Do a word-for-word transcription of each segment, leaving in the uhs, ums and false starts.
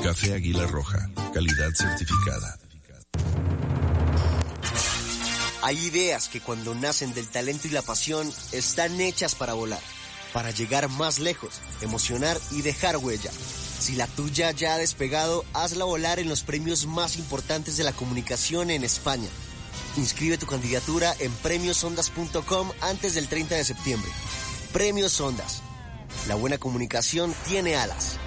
Café Águila Roja, calidad certificada. Hay ideas que cuando nacen del talento y la pasión están hechas para volar, para llegar más lejos, emocionar y dejar huella. Si la tuya ya ha despegado, hazla volar en los premios más importantes de la comunicación en España. Inscribe tu candidatura en premios ondas punto com antes del treinta de septiembre. Premios Ondas. La buena comunicación tiene alas.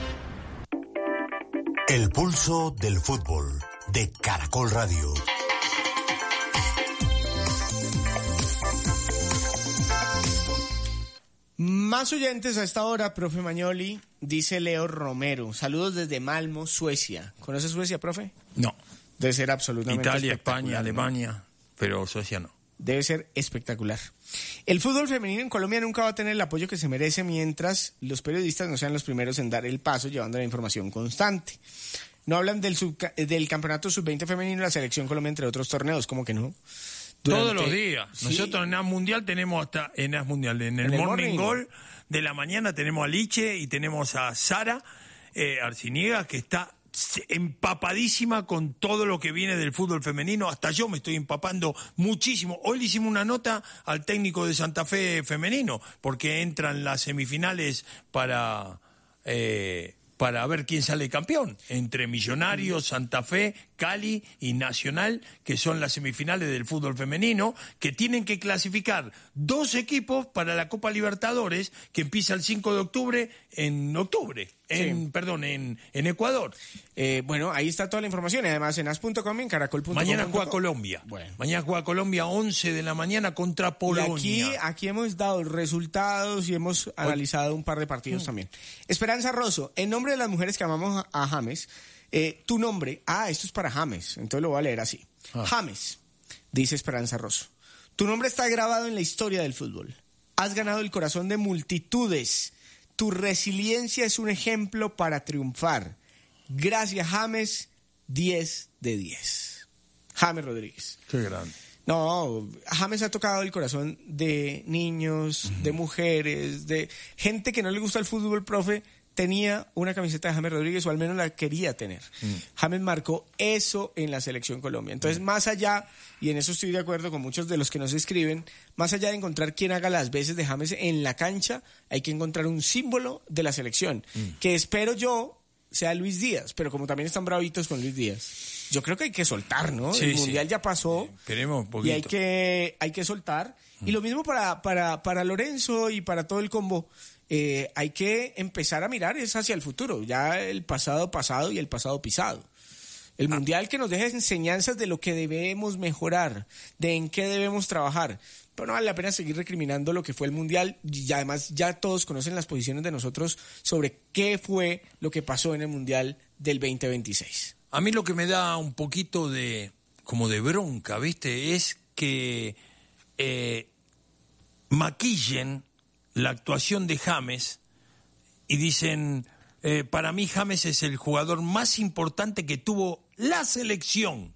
El pulso del fútbol de Caracol Radio. Más oyentes a esta hora, profe Magnoli, dice Leo Romero. Saludos desde Malmo, Suecia. ¿Conoce Suecia, profe? No. Debe ser absolutamente Italia, espectacular, España, ¿no? Alemania, pero Suecia no. Debe ser espectacular. El fútbol femenino en Colombia nunca va a tener el apoyo que se merece mientras los periodistas no sean los primeros en dar el paso llevando la información constante. No hablan del, sub, del campeonato sub veinte femenino, la selección Colombia, entre otros torneos, ¿cómo que no? Durante... Todos los días. Sí. Nosotros en A Mundial tenemos hasta, en A Mundial, en el, en el Morning, morning Goal de la mañana tenemos a Liche y tenemos a Sara eh, Arciniega, que está empapadísima con todo lo que viene del fútbol femenino. Hasta yo me estoy empapando muchísimo. Hoy le hicimos una nota al técnico de Santa Fe femenino, porque entran las semifinales para... Eh, para ver quién sale campeón, entre Millonarios, Santa Fe, Cali y Nacional, que son las semifinales del fútbol femenino, que tienen que clasificar dos equipos para la Copa Libertadores, que empieza el cinco de octubre en octubre, en, sí. perdón, en, en Ecuador. Eh, bueno, ahí está toda la información, y además en as punto com y en caracol punto com. Mañana juega Colombia, bueno. mañana juega Colombia once de la mañana contra Polonia. Y aquí, aquí hemos dado resultados y hemos analizado un par de partidos mm. también. Esperanza Rosso, en nombre de las mujeres que amamos a, a James, eh, tu nombre, ah, esto es para James, entonces lo voy a leer así. Ah. James, dice Esperanza Rosso, tu nombre está grabado en la historia del fútbol. Has ganado el corazón de multitudes. Tu resiliencia es un ejemplo para triunfar. Gracias, James, diez de diez. James Rodríguez. Qué grande. No, James ha tocado el corazón de niños, uh-huh. de mujeres, de gente que no le gusta el fútbol, profe. Tenía una camiseta de James Rodríguez, o al menos la quería tener. Mm. James marcó eso en la selección Colombia. Entonces, mm. más allá, y en eso estoy de acuerdo con muchos de los que nos escriben, más allá de encontrar quién haga las veces de James en la cancha, hay que encontrar un símbolo de la selección, mm. que espero yo sea Luis Díaz, pero como también están bravitos con Luis Díaz, yo creo que hay que soltar, ¿no? Sí, el Mundial sí. ya pasó, Esperemos un poquito. Y hay que, hay que soltar. Mm. Y lo mismo para, para, para Lorenzo y para todo el combo. Eh, hay que empezar a mirar es hacia el futuro, ya el pasado pasado y el pasado pisado. El ah. Mundial que nos deja enseñanzas de lo que debemos mejorar, de en qué debemos trabajar. Pero no vale la pena seguir recriminando lo que fue el Mundial, y además ya todos conocen las posiciones de nosotros sobre qué fue lo que pasó en el Mundial del veinte veintiséis. A mí lo que me da un poquito de como de bronca, ¿viste? Es que eh, maquillen la actuación de James y dicen, eh, para mí James es el jugador más importante que tuvo la selección.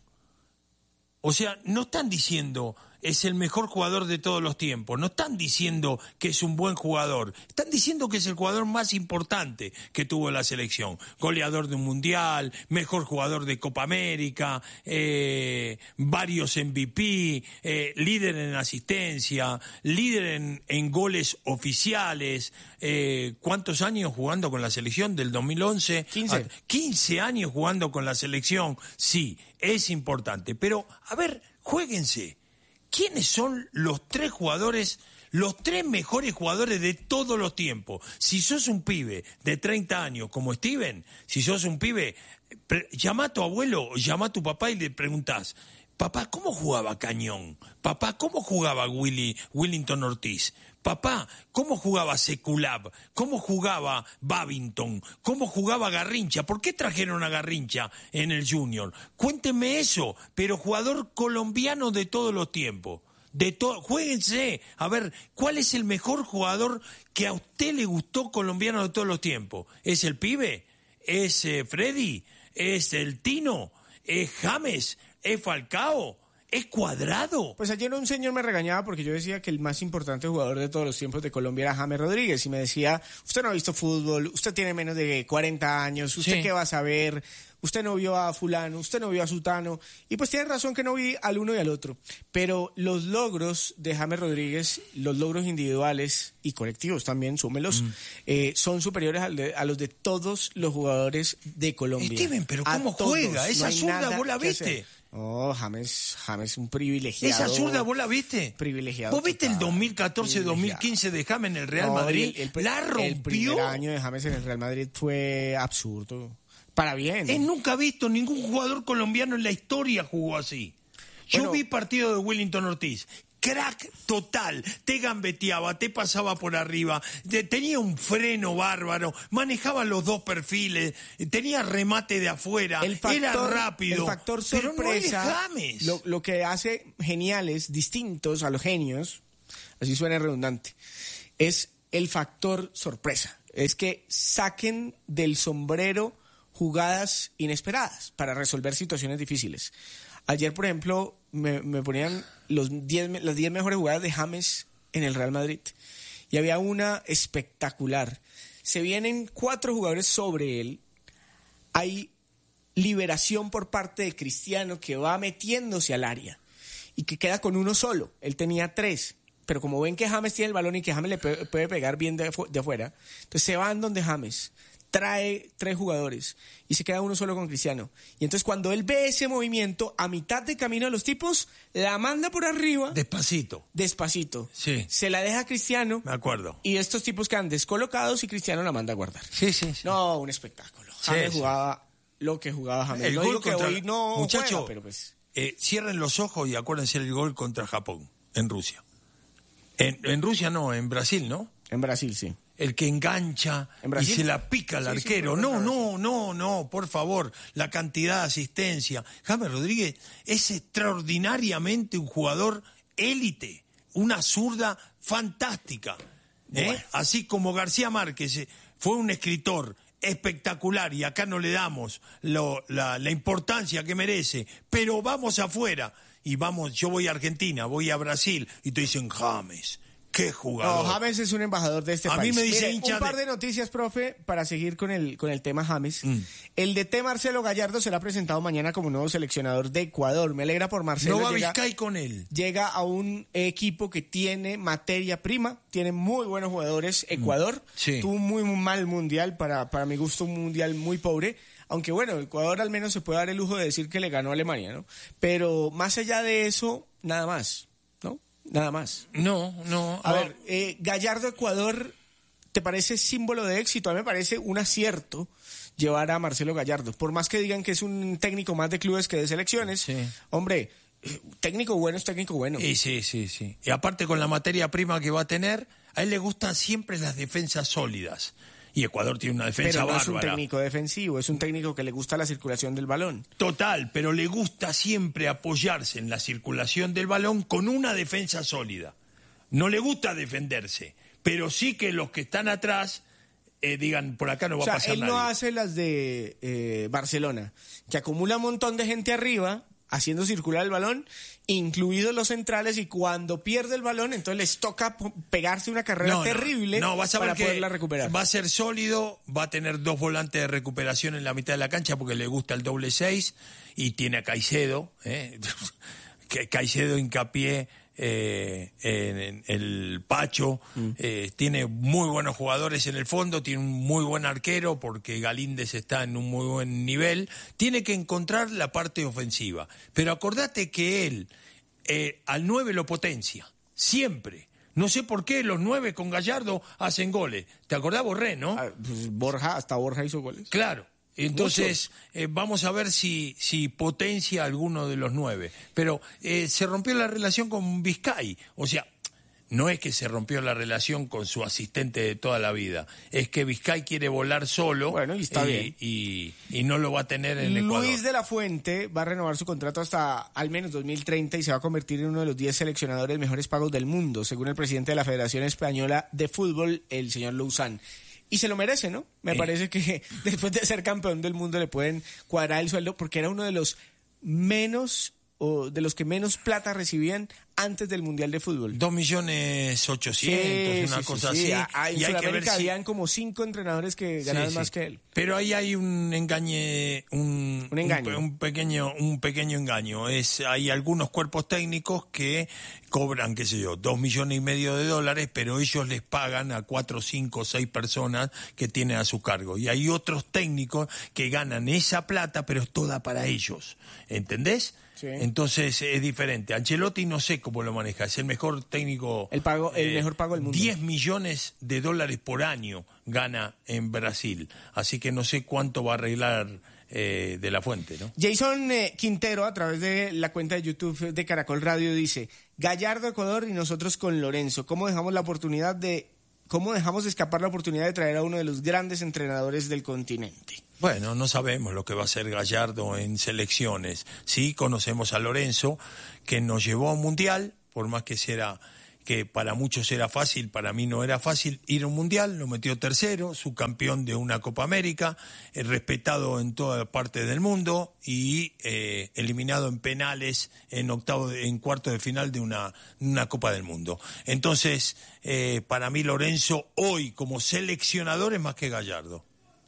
O sea, no están diciendo es el mejor jugador de todos los tiempos, no están diciendo que es un buen jugador, están diciendo que es el jugador más importante que tuvo la selección. Goleador de un mundial, mejor jugador de Copa América, eh, varios M V P, eh, líder en asistencia, líder en, en goles oficiales. Eh, ¿Cuántos años jugando con la selección? Del dos mil once. quince. quince años jugando con la selección. Sí, es importante, pero a ver, juéguense. ¿Quiénes son los tres jugadores, los tres mejores jugadores de todos los tiempos? Si sos un pibe de treinta años como Steven, si sos un pibe, pre- llama a tu abuelo, llama a tu papá y le preguntás, papá, ¿cómo jugaba Cañón? Papá, ¿cómo jugaba Willy, Willington Ortiz? Papá, ¿cómo jugaba Seculab? ¿Cómo jugaba Babington? ¿Cómo jugaba Garrincha? ¿Por qué trajeron a Garrincha en el Junior? Cuéntenme eso, pero jugador colombiano de todos los tiempos. De to- Juéguense, a ver, ¿cuál es el mejor jugador que a usted le gustó colombiano de todos los tiempos? ¿Es el pibe? ¿Es eh, Freddy? ¿Es el Tino? ¿Es James? ¿Es Falcao? ¿Es Cuadrado? Pues ayer un señor me regañaba porque yo decía que el más importante jugador de todos los tiempos de Colombia era James Rodríguez y me decía, usted no ha visto fútbol, usted tiene menos de cuarenta años, ¿usted Sí. qué va a saber? Usted no vio a fulano, usted no vio a sutano. Y pues tiene razón que no vi al uno y al otro. Pero los logros de James Rodríguez, los logros individuales y colectivos también, súmelos, mm. eh, son superiores al de, a los de todos los jugadores de Colombia. Steven, pero A ¿cómo todos. juega? Esa No hay zurda, nada ¿vos la que viste? hacer. Oh, James, James un privilegiado. ¿Esa zurda vos la viste? Privilegiado. ¿Vos viste el total, dos mil catorce dos mil quince de James en el Real No, Madrid? el, el, ¿La rompió? El primer año de James en el Real Madrid fue absurdo. Para bien. Él nunca ha visto ningún jugador colombiano en la historia jugó así. Yo Bueno, vi partido de Willington Ortiz. Crack total, te gambeteaba, te pasaba por arriba, te, tenía un freno bárbaro, manejaba los dos perfiles, tenía remate de afuera, el factor, era rápido. El factor pero no es sorpresa, James. lo, lo que hace geniales, distintos a los genios, así suena redundante, es el factor sorpresa. Es que saquen del sombrero jugadas inesperadas para resolver situaciones difíciles. Ayer, por ejemplo, me, me ponían los diez, las diez mejores jugadas de James en el Real Madrid. Y había una espectacular. Se vienen cuatro jugadores sobre él. Hay liberación por parte de Cristiano que va metiéndose al área y que queda con uno solo. Él tenía tres. Pero como ven que James tiene el balón y que James le pe- puede pegar bien de, afu- de afuera, entonces se van donde James. Trae tres jugadores y se queda uno solo con Cristiano. Y entonces cuando él ve ese movimiento, a mitad de camino de los tipos, la manda por arriba, Despacito. despacito. Sí. Se la deja a Cristiano Me acuerdo. y estos tipos quedan descolocados y Cristiano la manda a guardar. Sí, sí, sí. No, un espectáculo. Sí, James sí. jugaba lo que jugaba James. El no gol digo que contra- hoy no Muchacho, juega, pero pues... eh, cierren los ojos y acuérdense el gol contra Japón, en Rusia. En, en Rusia no, en Brasil, ¿no? En Brasil, sí. El que engancha ¿En y Brasil? se la pica al Sí, sí, arquero. fue no, contra no, no, no, por favor. La cantidad de asistencia. James Rodríguez es extraordinariamente un jugador élite. Una zurda fantástica. ¿eh? Bueno. Así como García Márquez eh, fue un escritor espectacular y acá no le damos lo- la, la importancia que merece. Pero vamos afuera y vamos, yo voy a Argentina, voy a Brasil y te dicen James. ¡Qué jugador! No, James es un embajador de este A mí país. me dice Mire, hincha un par de- de noticias, profe, para seguir con el, con el tema James. Mm. El D T Marcelo Gallardo será presentado mañana como nuevo seleccionador de Ecuador. Me alegra por Marcelo. No va llega, Vizcay con él. llega a un equipo que tiene materia prima, tiene muy buenos jugadores. Ecuador Sí. tuvo un muy, muy mal mundial, para, para mi gusto un mundial muy pobre. Aunque bueno, Ecuador al menos se puede dar el lujo de decir que le ganó a Alemania, ¿no? Pero más allá de eso, nada más, ¿no? Nada más. No, no. A ver, eh, Gallardo Ecuador, ¿te parece símbolo de éxito? A mí me parece un acierto llevar a Marcelo Gallardo. Por más que digan que es un técnico más de clubes que de selecciones, Sí. hombre, eh, técnico bueno es técnico bueno. Y sí, sí, sí. Y aparte con la materia prima que va a tener, a él le gustan siempre las defensas sólidas. Y Ecuador tiene una defensa Pero no es un bárbara. técnico defensivo, es un técnico que le gusta la circulación del balón. Total, pero le gusta siempre apoyarse en la circulación del balón con una defensa sólida. No le gusta defenderse, pero sí que los que están atrás eh, digan, por acá no va O sea, a pasar él nadie. no hace las de eh, Barcelona, que acumula un montón de gente arriba haciendo circular el balón, incluidos los centrales, y cuando pierde el balón, entonces les toca po- pegarse una carrera No, no, terrible no, vas a ver para que poderla recuperar. Va a ser sólido, va a tener dos volantes de recuperación en la mitad de la cancha porque le gusta el doble seis y tiene a Caicedo, ¿eh? que Caicedo hincapié eh, en, en el Pacho, Mm. eh, tiene muy buenos jugadores en el fondo, tiene un muy buen arquero porque Galíndez está en un muy buen nivel, tiene que encontrar la parte ofensiva, pero acordate que él eh, al nueve lo potencia, siempre. No sé por qué los nueve con Gallardo hacen goles. ¿Te acordás, Borré, no? Ah, pues Borja, hasta Borja hizo goles. Claro. Entonces, eh, vamos a ver si, si potencia alguno de los nueve. Pero eh, se rompió la relación con Vizcay. O sea, no es que se rompió la relación con su asistente de toda la vida. Es que Vizcay quiere volar solo. Bueno, y está y, bien. Y, y no lo va a tener en Ecuador. Luis de la Fuente va a renovar su contrato hasta al menos dos mil treinta y se va a convertir en uno de los diez seleccionadores mejores pagos del mundo, según el presidente de la Federación Española de Fútbol, el señor Louzán. Y se lo merece, ¿no? Me Eh. parece que después de ser campeón del mundo le pueden cuadrar el sueldo, porque era uno de los menos o de los que menos plata recibían antes del Mundial de Fútbol. Dos millones ochocientos, Sí, una sí, cosa sí, sí. así. Ah, en y hay que ver Sudamérica si... habían como cinco entrenadores que ganaban Sí, sí. más que él. Pero ahí hay un engañe, un, Un engaño. un, un pequeño, un pequeño engaño. Es, hay algunos cuerpos técnicos que cobran, qué sé yo, dos millones y medio de dólares, pero ellos les pagan a cuatro, cinco, seis personas que tienen a su cargo. Y hay otros técnicos que ganan esa plata, pero es toda para ellos. ¿Entendés? Sí. Entonces es diferente. Ancelotti no sé cómo lo maneja, es el mejor técnico. El pago, el eh, mejor pago del mundo. diez millones de dólares por año gana en Brasil, así que no sé cuánto va a arreglar eh, de la Fuente, ¿no? Jason eh, Quintero, a través de la cuenta de YouTube de Caracol Radio, dice: Gallardo, Ecuador, y nosotros con Lorenzo. ¿Cómo dejamos la oportunidad de, cómo dejamos escapar la oportunidad de traer a uno de los grandes entrenadores del continente? Bueno, no sabemos lo que va a hacer Gallardo en selecciones. Sí, conocemos a Lorenzo, que nos llevó a un mundial, por más que será, que para muchos era fácil, para mí no era fácil ir a un mundial, lo metió tercero, subcampeón de una Copa América, eh, respetado en toda parte del mundo y eh, eliminado en penales en octavo, de, en cuarto de final de una, una Copa del Mundo. Entonces, eh, para mí Lorenzo hoy como seleccionador es más que Gallardo.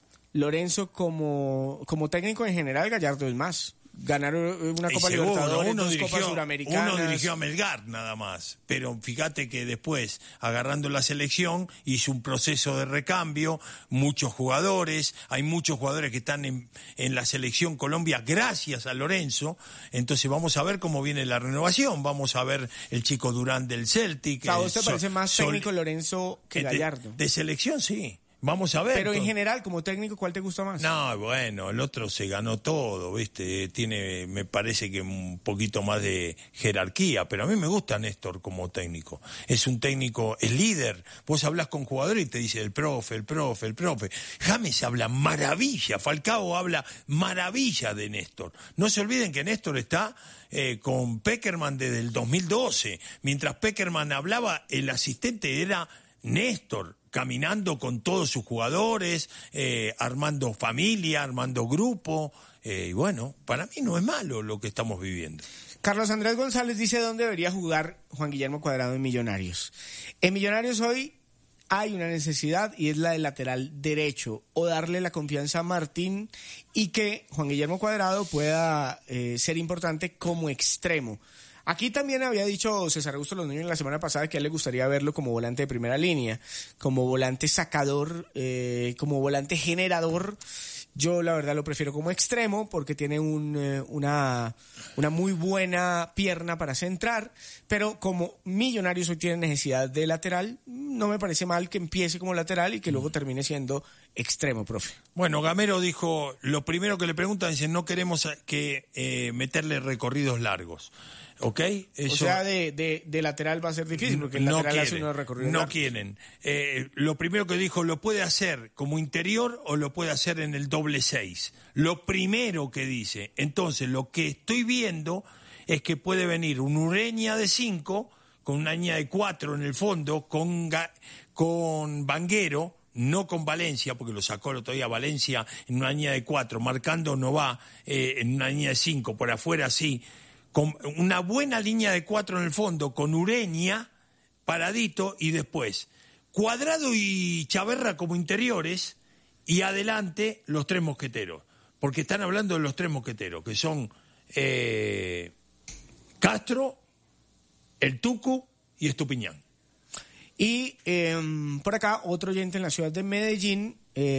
Lorenzo como, como técnico en general, Gallardo es más. Ganar una Y Copa seguro, Libertadores, uno dos dirigió, Copas Suramericanas. Uno dirigió a Melgar nada más, pero fíjate que después, agarrando la selección, hizo un proceso de recambio, muchos jugadores, hay muchos jugadores que están en, en la selección Colombia gracias a Lorenzo, entonces vamos a ver cómo viene la renovación, vamos a ver el chico Durán del Celtic. ¿A vos te eh, parece Sol- más Sol- técnico Lorenzo que de- Gallardo? De, selección sí, vamos a ver. Pero en todo. general, como técnico, ¿cuál te gusta más? No, bueno, el otro se ganó todo, ¿viste? Tiene, me parece que un poquito más de jerarquía, pero a mí me gusta Néstor como técnico. Es un técnico, es líder. Vos hablás con jugadores y te dice el profe, el profe, el profe. James habla maravilla, Falcao habla maravilla de Néstor. No se olviden que Néstor está eh, con Pekerman desde el dos mil doce. Mientras Pekerman hablaba, el asistente era Néstor, caminando con todos sus jugadores, eh, armando familia, armando grupo, eh, y bueno, para mí no es malo lo que estamos viviendo. Carlos Andrés González dice: ¿dónde debería jugar Juan Guillermo Cuadrado en Millonarios? En Millonarios hoy hay una necesidad y es la del lateral derecho, o darle la confianza a Martín y que Juan Guillermo Cuadrado pueda eh, ser importante como extremo. Aquí también había dicho César Augusto Los Niños la semana pasada que a él le gustaría verlo como volante de primera línea, como volante sacador, eh, como volante generador. Yo la verdad lo prefiero como extremo porque tiene un, eh, una, una muy buena pierna para centrar, pero como Millonarios hoy tiene necesidad de lateral, no me parece mal que empiece como lateral y que luego termine siendo extremo, profe. Bueno, Gamero dijo, lo primero que le preguntan es, no queremos que eh, meterle recorridos largos. ¿Ok? Eso, o sea, de, de, de lateral va a ser difícil porque el no lateral quieren, hace unos recorridos no largos. quieren. Eh, lo primero que dijo, lo puede hacer como interior o lo puede hacer en el doble seis. Lo primero que dice. Entonces, lo que estoy viendo es que puede venir un Ureña de cinco, con una línea de cuatro en el fondo, con, con Banguero, no con Valencia, porque lo sacó el otro día Valencia en una línea de cuatro, marcando no va eh, en una línea de cinco, por afuera sí, con una buena línea de cuatro en el fondo, con Ureña paradito y después Cuadrado y Chaverra como interiores y adelante los tres mosqueteros, porque están hablando de los tres mosqueteros, que son eh, Castro, el Tucu y Estupiñán. Y eh, por acá, otro oyente en la ciudad de Medellín,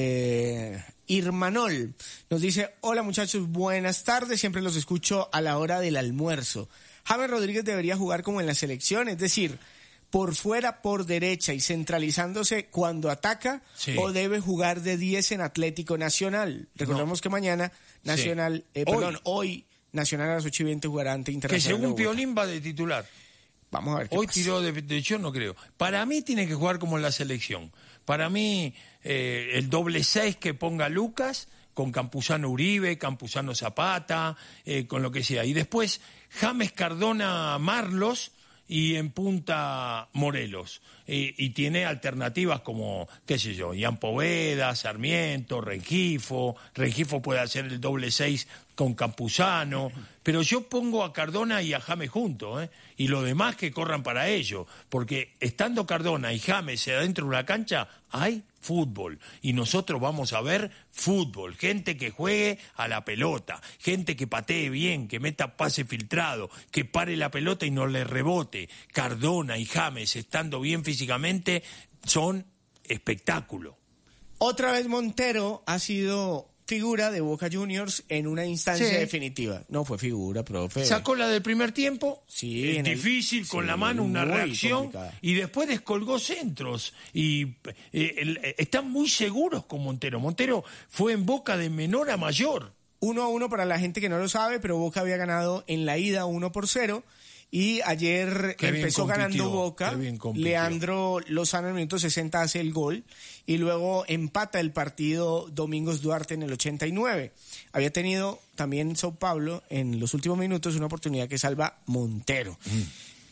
eh, Irmanol, nos dice: hola muchachos, buenas tardes, siempre los escucho a la hora del almuerzo. James Rodríguez debería jugar como en la selección, es decir, por fuera, por derecha y centralizándose cuando ataca, sí. O debe jugar de diez en Atlético Nacional. Recordemos no. que mañana Nacional, sí. eh, perdón, hoy. hoy Nacional a las ocho y veinte jugará ante Internacional. Que según Piolín va de titular. Vamos a ver qué Hoy pasa. tiró de, de yo no creo. Para mí tiene que jugar como en la selección. Para mí eh, el doble seis que ponga Lucas con Campuzano Uribe, Campuzano Zapata, eh, con lo que sea. Y después James Cardona Marlos y en punta Morelos. y, y tiene alternativas como, qué sé yo, Ian Poveda, Sarmiento, Rengifo. Rengifo puede hacer el doble seis con Campuzano, pero yo pongo a Cardona y a James juntos, ¿eh? Y los demás que corran para ello, porque estando Cardona y James adentro de una cancha, hay fútbol, y nosotros vamos a ver fútbol, gente que juegue a la pelota, gente que patee bien, que meta pase filtrado, que pare la pelota y no le rebote. Cardona y James, estando bien físicamente, son espectáculo. Otra vez Montero ha sido figura de Boca Juniors en una instancia Sí. definitiva. No fue figura, profe. Sacó la del primer tiempo, Sí, es en el- difícil, con sí, la mano una muy reacción, complicada. y después descolgó centros. Y eh, el- eh, están muy seguros con Montero. Montero fue en Boca de menor a mayor. Uno a uno para la gente que no lo sabe, pero Boca había ganado en la ida uno por cero. Y ayer Qué bien empezó compitió, ganando Boca. qué bien compitió. Leandro Lozano en el minuto sesenta hace el gol. Y luego empata el partido Domingos Duarte en el ochenta y nueve. Había tenido también Sao Paulo en los últimos minutos una oportunidad que salva Montero. Mm.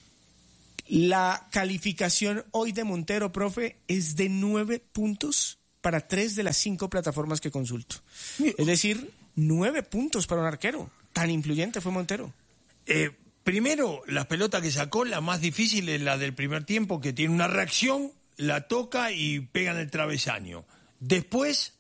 La calificación hoy de Montero, profe, es de nueve puntos para tres de las cinco plataformas que consulto. Es decir, nueve puntos para un arquero. Tan influyente fue Montero. Eh, primero, las pelotas que sacó, la más difícil es la del primer tiempo, que tiene una reacción, la toca y pega en el travesaño. Después,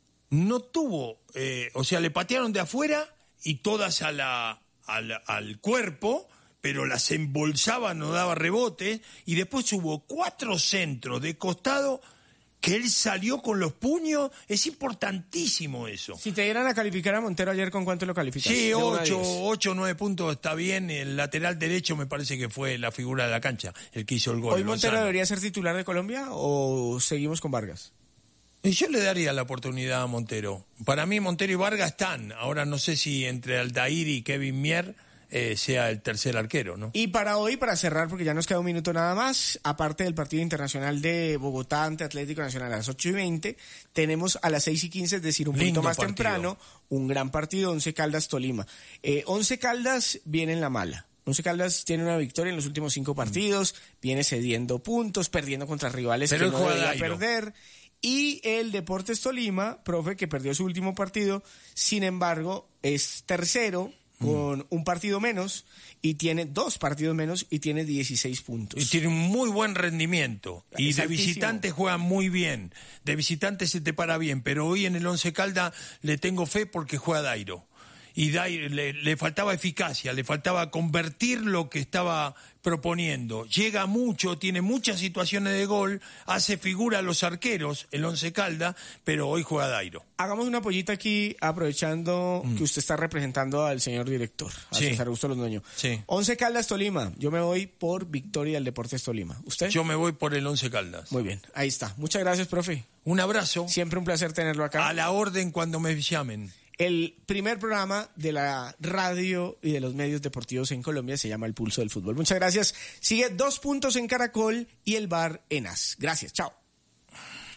no tuvo, eh, o sea, le patearon de afuera y todas a la, a la- al cuerpo, pero las embolsaba, no daba rebote, y después hubo cuatro centros de costado que él salió con los puños. Es importantísimo eso. Si te dieran a calificar a Montero ayer, ¿con cuánto lo calificas? Sí, De uno a ocho, diez. ocho, nueve puntos está bien. El lateral derecho me parece que fue la figura de la cancha, el que hizo el gol. ¿Hoy Montero Lozano. debería ser titular de Colombia o seguimos con Vargas? Y yo le daría la oportunidad a Montero. Para mí Montero y Vargas están. Ahora no sé si entre Aldair y Kevin Mier eh, sea el tercer arquero, ¿no? Y para hoy, para cerrar, porque ya nos queda un minuto nada más, aparte del partido internacional de Bogotá ante Atlético Nacional a las ocho y veinte, tenemos a las seis y quince, es decir, un Lindo poquito más partido. temprano, un gran partido, Once Caldas Tolima. Eh, Once Caldas viene en la mala. Once Caldas tiene una victoria en los últimos cinco partidos, viene cediendo puntos, perdiendo contra rivales Pero que él no juega debía Dairo. perder. Y el Deportes Tolima, profe, que perdió su último partido, sin embargo, es tercero con un partido menos y tiene dos partidos menos y tiene dieciséis puntos. Y tiene un muy buen rendimiento. Y Es de altísimo. visitante juega muy bien. De visitante se te para bien. Pero hoy en el Once Caldas le tengo fe porque juega Dairo. Y Dairo, le, le faltaba eficacia, le faltaba convertir lo que estaba proponiendo. Llega mucho, tiene muchas situaciones de gol, hace figura a los arqueros, el Once Caldas, pero hoy juega Dairo. Hagamos una pollita aquí, aprovechando que usted está representando al señor director, a Sí. César Augusto Londoño. Sí. Once Caldas Tolima, yo me voy por victoria del Deportes Tolima. ¿Usted? Yo me voy por el Once Caldas. Muy bien, ahí está. Muchas gracias, profe. Un abrazo. Siempre un placer tenerlo acá. A la orden cuando me llamen. El primer programa de la radio y de los medios deportivos en Colombia se llama El Pulso del Fútbol. Muchas gracias. Sigue Dos Puntos en Caracol y el Bar en As. Gracias, chao.